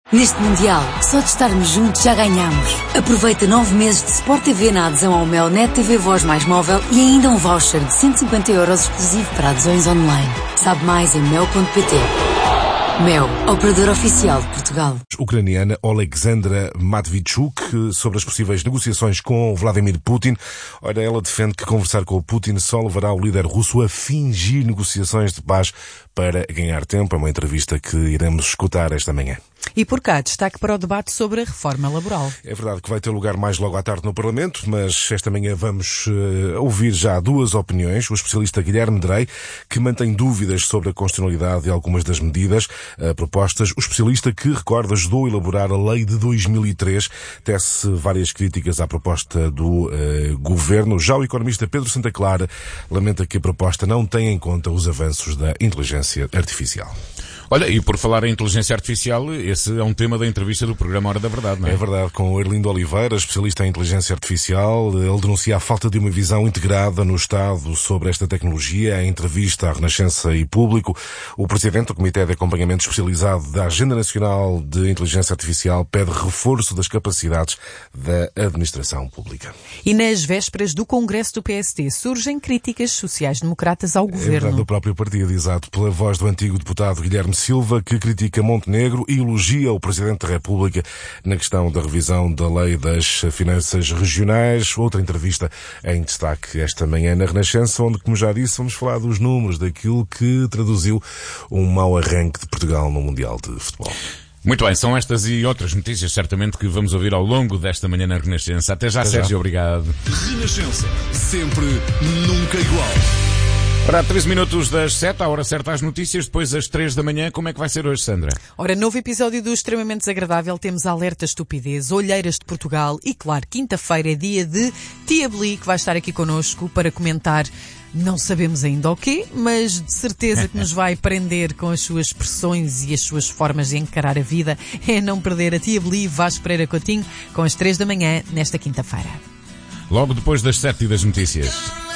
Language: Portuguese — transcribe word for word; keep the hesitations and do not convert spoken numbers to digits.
Neste Mundial, só de estarmos juntos já ganhamos. Aproveita nove meses de Sport T V na adesão ao Mel Net T V Voz mais móvel e ainda um voucher de cento e cinquenta euros exclusivo para adesões online. Sabe mais em mel ponto pt. Mel, operador oficial de Portugal. Ucraniana Oleksandra Matvichuk sobre as possíveis negociações com Vladimir Putin. Ora, ela defende que conversar com o Putin só levará o líder russo a fingir negociações de paz para ganhar tempo. É uma entrevista que iremos escutar esta manhã. E por cá, destaque para o debate sobre a reforma laboral. É verdade que vai ter lugar mais logo à tarde no Parlamento, mas esta manhã vamos uh, ouvir já duas opiniões. O especialista Guilherme Drey, que mantém dúvidas sobre a constitucionalidade de algumas das medidas uh, propostas. O especialista que, recorda, ajudou a elaborar a lei de dois mil e três, tece várias críticas à proposta do uh, governo. Já o economista Pedro Santa Clara lamenta que a proposta não tem em conta os avanços da inteligência artificial. Olha, e por falar em inteligência artificial, esse é um tema da entrevista do programa Hora da Verdade, não é? É verdade, com o Arlindo Oliveira, especialista em inteligência artificial. Ele denuncia a falta de uma visão integrada no Estado sobre esta tecnologia. Em entrevista à Renascença e Público, o presidente do Comitê de Acompanhamento Especializado da Agenda Nacional de Inteligência Artificial pede reforço das capacidades da administração pública. E nas vésperas do Congresso do P S D surgem críticas sociais-democratas ao governo. É verdade, do próprio partido, exato, pela voz do antigo deputado Guilherme Silva, que critica Montenegro e elogia o Presidente da República na questão da revisão da lei das finanças regionais. Outra entrevista em destaque esta manhã na Renascença, onde, como já disse, vamos falar dos números daquilo que traduziu um mau arranque de Portugal no Mundial de Futebol. Muito bem, são estas e outras notícias certamente que vamos ouvir ao longo desta manhã na Renascença. Até já, Até Sérgio, já. Obrigado. Renascença, sempre, nunca igual. Para treze minutos das sete, a hora certa às notícias, depois às três da manhã. Como é que vai ser hoje, Sandra? Ora, novo episódio do Extremamente Desagradável. Temos Alerta Estupidez, Olheiras de Portugal e, claro, quinta-feira é dia de Tia Beli, que vai estar aqui connosco para comentar, não sabemos ainda o quê, mas de certeza que nos vai prender com as suas expressões e as suas formas de encarar a vida. É não perder a Tia Beli, Vasco Pereira Coutinho, com as três da manhã, nesta quinta-feira. Logo depois das sete e das notícias.